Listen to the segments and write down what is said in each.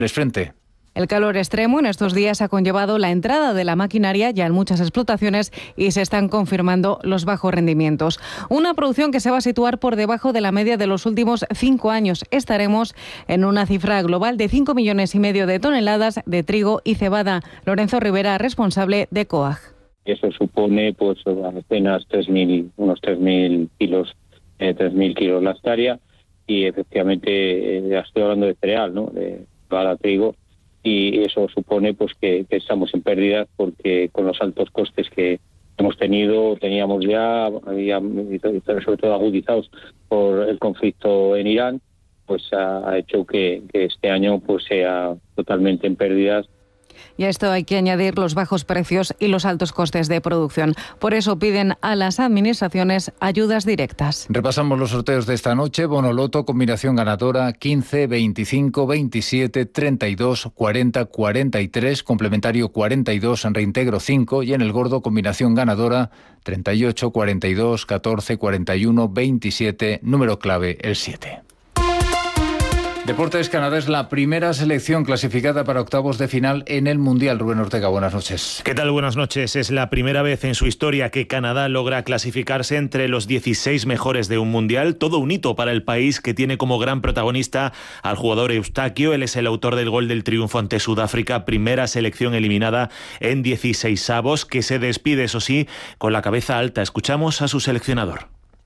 Frente. El calor extremo en estos días ha conllevado la entrada de la maquinaria ya en muchas explotaciones y se están confirmando los bajos rendimientos. Una producción que se va a situar por debajo de la media de los últimos 5 años. Estaremos en una cifra global de 5,5 millones de toneladas de trigo y cebada. Lorenzo Rivera, responsable de COAG. Eso supone pues apenas unos 3.000 kilos, 3.000 kilos la hectárea, y efectivamente ya estoy hablando de cereal, ¿no? De cebada, trigo. Y eso supone pues que estamos en pérdidas porque con los altos costes que teníamos ya, sobre todo agudizados por el conflicto en Irán, pues ha hecho que este año pues sea totalmente en pérdidas. Y a esto hay que añadir los bajos precios y los altos costes de producción. Por eso piden a las administraciones ayudas directas. Repasamos los sorteos de esta noche. Bono Loto, combinación ganadora 15, 25, 27, 32, 40, 43, complementario 42, reintegro 5 y en el gordo combinación ganadora 38, 42, 14, 41, 27, número clave el 7. Deportes. Canadá es la primera selección clasificada para octavos de final en el Mundial. Rubén Ortega, buenas noches. ¿Qué tal? Buenas noches. Es la primera vez en su historia que Canadá logra clasificarse entre los 16 mejores de un Mundial. Todo un hito para el país, que tiene como gran protagonista al jugador Eustaquio. Él es el autor del gol del triunfo ante Sudáfrica, primera selección eliminada en 16avos, que se despide, eso sí, con la cabeza alta. Escuchamos a su seleccionador.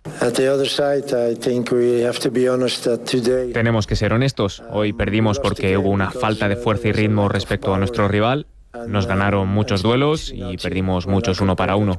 Tenemos que ser honestos. Hoy perdimos porque hubo una falta de fuerza y ritmo respecto a nuestro rival. Nos ganaron muchos duelos y perdimos muchos 1 para 1.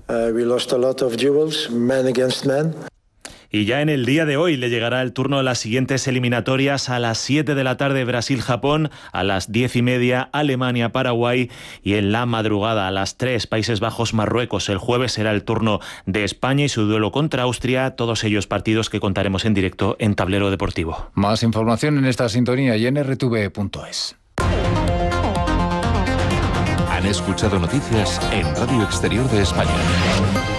Y ya en el día de hoy le llegará el turno a las siguientes eliminatorias: a las 7 de la tarde Brasil-Japón, a las 10:30 Alemania-Paraguay y en la madrugada a las 3 Países Bajos-Marruecos. El jueves será el turno de España y su duelo contra Austria, todos ellos partidos que contaremos en directo en Tablero Deportivo. Más información en esta sintonía y en rtv.es. Han escuchado noticias en Radio Exterior de España.